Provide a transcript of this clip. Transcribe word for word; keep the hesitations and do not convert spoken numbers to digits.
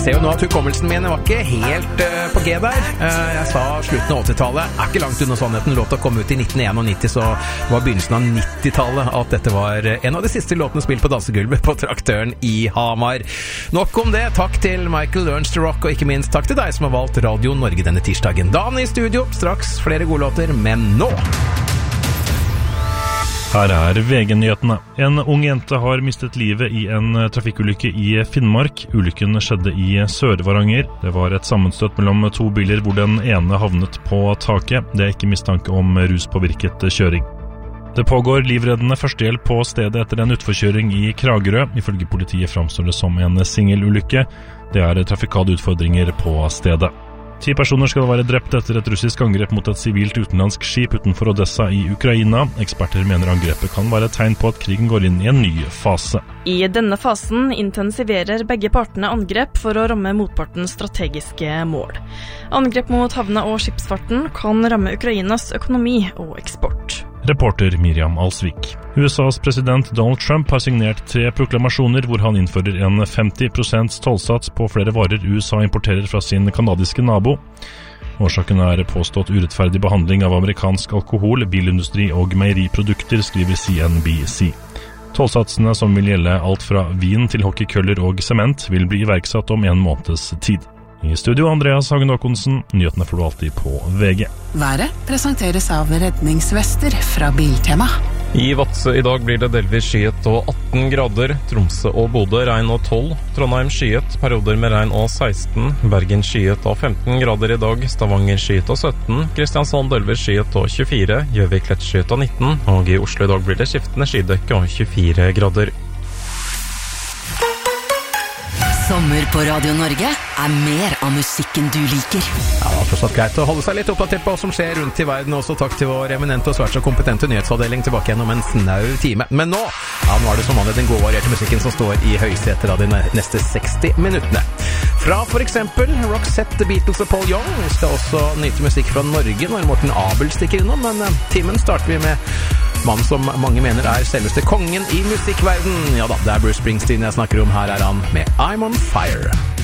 ser jo nå at hukommelsen min var ikke helt uh, på G der. Uh, jeg sa slutten av åttitallet, er ikke langt under sannheten. Låta kom ut i nitten nittien, så det var begynnelsen av nittitallet at dette var en av de siste låtene spilt på dansegulvet på Traktøren i Hamar. Nok om det. Takk til Michael Learns to Rock, og ikke minst takk til deg som har valgt Radio Norge denne tirsdagen. Dan i studio, straks flere gode låter, men nå... Her er V G-nyhetene. En ung jente har mistet livet i en trafikkulykke i Finnmark. Ulykken skjedde i Sør-Varanger. Det var et sammenstøt mellom to biler hvor den ene havnet på taket. Det er ikke mistanke om ruspåvirket kjøring. Det pågår livreddende førstehjelp på stedet etter en utforkjøring i Kragerø. Ifølge politiet framstår det som en singelulykke. Det er trafikale utfordringer på stedet. Ti personer skal være drept etter et russisk angrep mot et sivilt utenlandsk skip utenfor Odessa i Ukraina. Eksperter mener angrepet kan være et tegn på at krigen går inn i en ny fase. I denne fasen intensiverer begge partene angrep for å ramme motpartens strategiske mål. Angrep mot havne- og skipsfarten kan ramme Ukrainas økonomi og eksport. Reporter Miriam Alsvik. U S A's president Donald Trump har signert tre proklamasjoner hvor han innfører en femti prosent tollsats på flere varer U S A importerer fra sin kanadiske nabo. Årsaken er påstått urettferdig behandling av amerikansk alkohol, bilindustri og meieriprodukter, skriver C N B C. Tollsatsene, som vil gjelde alt fra vin til hockeykøller og sement, vil bli iverksatt om en måneds tid. I studio Andreas Hagen Håkonsen, nyhetene får du alltid på V G. Været presenteres av redningsvester fra Biltema. I Vadsø i dag blir det delvis skyet og atten grader, Tromsø og Bodø regn og tolv, Trondheim skyet, perioder med regn og seksten, Bergen skyet og femten grader i dag, Stavanger skyet og sytten, Kristiansand delvis skyet og tjuefire, Gjøvik lett skyet og nitten, og i Oslo i dag blir det skiftende skydekke og tjuefire grader. Sommer på Radio Norge er mer av musikken du liker. Ja, det var forstått greit å holde seg litt oppdatert på hva som skjer rundt i verden. Også takk til vår eminente og svært så kompetente nyhetsavdeling tilbake gjennom en snau time. Men nå, ja, nå er det som vanlig den gode varierte musikken som står i høysetet av de neste seksti minuttene. Fra for eksempel Roxette, The Beatles og Paul Young. Vi skal også nyte musikk fra Norge når Morten Abel stikker innom, men uh, timen starter vi med mannen som mange mener er selveste kongen i musikkverden. Ja da, det er Bruce Springsteen jeg snakker om. Her er han med I'm on Fire.